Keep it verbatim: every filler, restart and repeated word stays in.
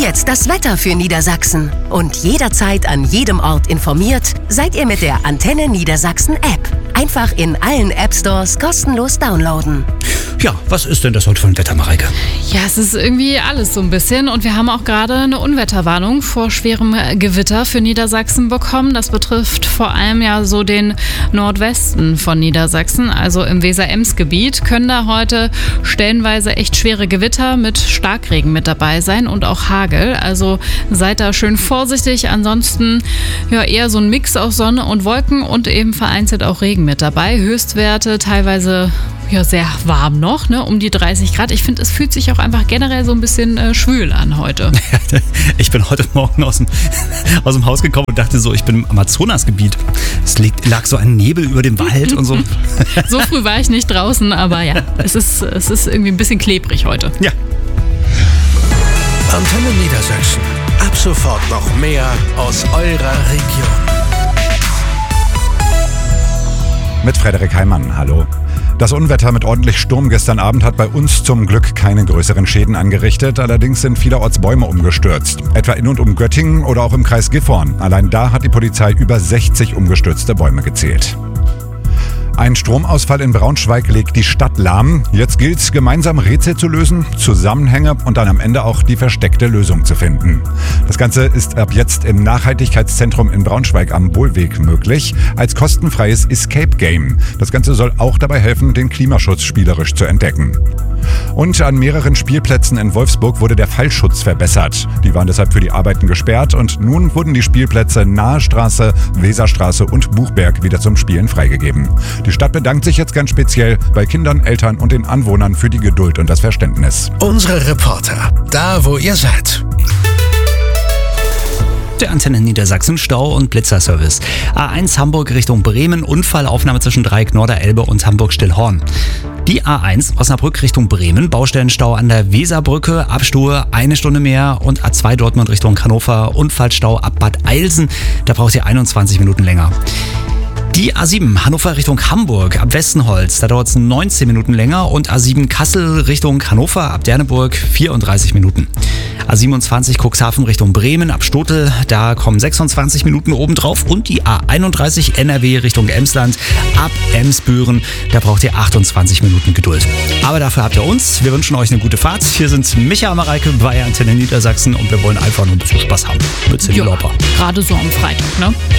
jetzt das Wetter für Niedersachsen. Und jederzeit an jedem Ort informiert seid ihr mit der Antenne Niedersachsen App. Einfach in allen App Stores kostenlos downloaden. Ja, was ist denn das heute für ein Wetter, Mareike? Ja, es ist irgendwie alles so ein bisschen und wir haben auch gerade eine Unwetterwarnung vor schwerem Gewitter für Niedersachsen bekommen. Das betrifft vor allem ja so den Nordwesten von Niedersachsen, also im Weser-Ems-Gebiet können da heute stellenweise echt schwere Gewitter mit Starkregen mit dabei sein und auch Hagel. Also seid da schön vorsichtig. Ansonsten ja eher so ein Mix aus Sonne und Wolken und eben vereinzelt auch Regen mit dabei. Höchstwerte teilweise ja sehr warm noch, ne? Um die dreißig Grad. Ich finde, es fühlt sich auch einfach generell so ein bisschen äh, schwül an heute. Ich bin heute Morgen aus dem, aus dem Haus gekommen und dachte so, ich bin im Amazonasgebiet. Es liegt, lag so ein Nebel über dem Wald und so. So früh war ich nicht draußen, aber ja, es ist, es ist irgendwie ein bisschen klebrig heute. Ja. Antenne Niedersachsen. Ab sofort noch mehr aus eurer Region. Mit Frederik Heimann, hallo. Das Unwetter mit ordentlich Sturm gestern Abend hat bei uns zum Glück keine größeren Schäden angerichtet. Allerdings sind vielerorts Bäume umgestürzt. Etwa in und um Göttingen oder auch im Kreis Gifhorn. Allein da hat die Polizei über sechzig umgestürzte Bäume gezählt. Ein Stromausfall in Braunschweig legt die Stadt lahm. Jetzt gilt es, gemeinsam Rätsel zu lösen, Zusammenhänge und dann am Ende auch die versteckte Lösung zu finden. Das Ganze ist ab jetzt im Nachhaltigkeitszentrum in Braunschweig am Bohlweg möglich, als kostenfreies Escape Game. Das Ganze soll auch dabei helfen, den Klimaschutz spielerisch zu entdecken. Und an mehreren Spielplätzen in Wolfsburg wurde der Fallschutz verbessert. Die waren deshalb für die Arbeiten gesperrt und nun wurden die Spielplätze Nahestraße, Weserstraße und Buchberg wieder zum Spielen freigegeben. Die Stadt bedankt sich jetzt ganz speziell bei Kindern, Eltern und den Anwohnern für die Geduld und das Verständnis. Unsere Reporter, da wo ihr seid. Der Antenne Niedersachsen Stau- und Blitzerservice. A eins Hamburg Richtung Bremen, Unfallaufnahme zwischen Dreieck Norderelbe und Hamburg-Stillhorn. Die A eins Osnabrück Richtung Bremen, Baustellenstau an der Weserbrücke, Abstuhe eine Stunde mehr und A zwei Dortmund Richtung Hannover, Unfallstau ab Bad Eilsen, da braucht ihr einundzwanzig Minuten länger. Die A sieben Hannover Richtung Hamburg ab Westenholz, da dauert es neunzehn Minuten länger und A sieben Kassel Richtung Hannover ab Derneburg vierunddreißig Minuten. A siebenundzwanzig Cuxhaven Richtung Bremen ab Stotel, da kommen sechsundzwanzig Minuten obendrauf und die A einunddreißig N R W Richtung Emsland ab Emsbüren, da braucht ihr achtundzwanzig Minuten Geduld. Aber dafür habt ihr uns, wir wünschen euch eine gute Fahrt. Hier sind Micha und Mareike bei Antenne Niedersachsen und wir wollen einfach nur ein bisschen Spaß haben mit Cindy Lauper. Gerade so am Freitag, ne?